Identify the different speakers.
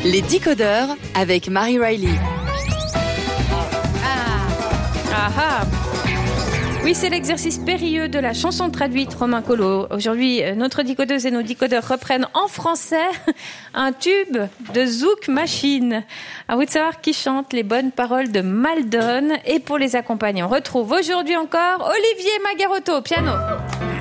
Speaker 1: Les décodeurs avec Marie Riley.
Speaker 2: Oui, c'est l'exercice périlleux de la chanson traduite, Romain Collot. Aujourd'hui, notre décodeuse et nos décodeurs reprennent en français un tube de Zouk Machine. À vous de savoir qui chante les bonnes paroles de Maldon. Et pour les accompagner, on retrouve aujourd'hui encore Olivier Magarotto au piano.